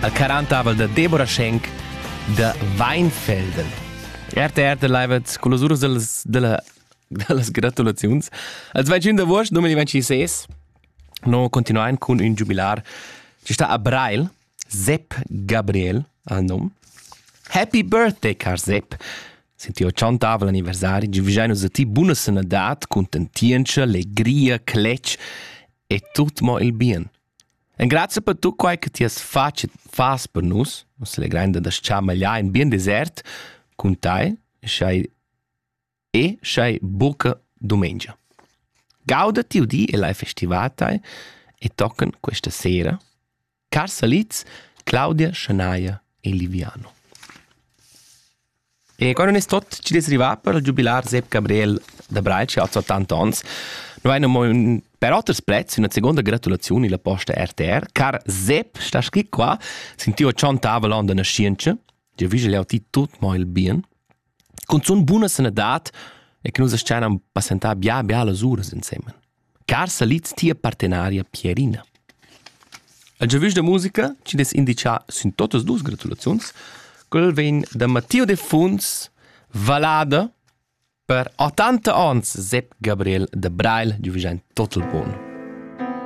al 40 de Deborah Schenk de Weinfelden. RTR leivet con las uras delas gratulaziuns. Als 21 d'agost 2026 no continuain con un jubilar. Ci sta a Brail, Sepp Gabriel al nom. Happy birthday, car Sepp. Sentio 100 l'anniversari, ci visainus a ti buona senadat, contentienza, allegria, cletch e tut mo il bien. En grazie per tu quai che ti has fas per nus, se le grande da sciamaglià in bien desert, con tai, schai buca domenica. Gauda tiu di e lai festivatai e tocan questa sera Car Saliz, Claudia Shanaia e Liviano. E quando non è tot, ci desriva per il jubilar Sepp Gabriel de Brail, ci ha 80 anni. Noi abbiamo per altri prezzi una seconda gratulazione la posta RTR, car Sepp sta scritto qua, sentio 100 anni di nascenza, già vige le ti tutto mo il bien, con son buona sanità e che noi stiamo passando bia le ore insieme. Car Saliz tia partenaria Pierina. Al già vige de musica ci des indica sin totes dus gratulazioni, quel ven de Matteo De Funs, Valada, per 80 anni Sepp Gabriel de Brail, giù vigent tot il buon.